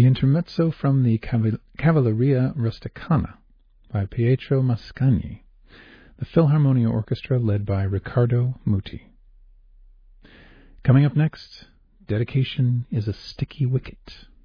intermezzo from the Cavalleria Rusticana by Pietro Mascagni, the Philharmonia Orchestra led by Riccardo Muti. Coming up next, Dedication is a Sticky Wicket.